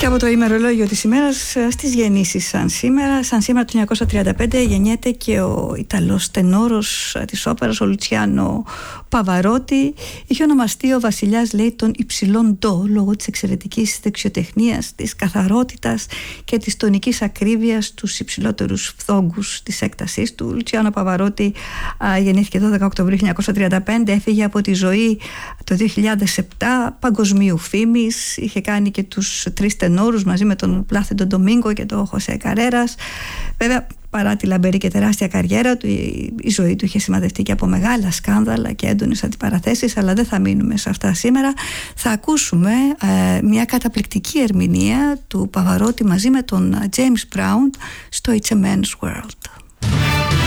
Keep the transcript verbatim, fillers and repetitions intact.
Και από το ημερολόγιο της ημέρας στις γεννήσεις σαν σήμερα. Σαν σήμερα το χίλια εννιακόσια τριάντα πέντε γεννιέται και ο Ιταλός τενόρος της όπερας, ο Λουτσιάνο Παβαρότη. Είχε ονομαστεί ο βασιλιάς, λέει, των υψηλών ντο, λόγω της εξαιρετικής δεξιοτεχνίας, της καθαρότητας και της τονικής ακρίβειας στους υψηλότερους φθόγκους της έκτασής του. Ο Λουτσιάνο Παβαρότη α, γεννήθηκε δώδεκα Οκτωβρίου χίλια εννιακόσια τριάντα πέντε, έφυγε από τη ζωή το δύο χιλιάδες επτά, παγκοσμίου φήμης. Είχε κάνει και τους τρεις τενόρους μαζί με τον Πλάθιντο Ντομίνγκο και τον Χωσέ Καρέρας. Βέβαια, παρά τη λαμπερή και τεράστια καριέρα του, η, η ζωή του είχε σημαδευτεί και από μεγάλα σκάνδαλα και έντονες αντιπαραθέσεις, αλλά δεν θα μείνουμε σε αυτά σήμερα. Θα ακούσουμε ε, μια καταπληκτική ερμηνεία του Παβαρότη μαζί με τον James Brown στο It's a Man's World.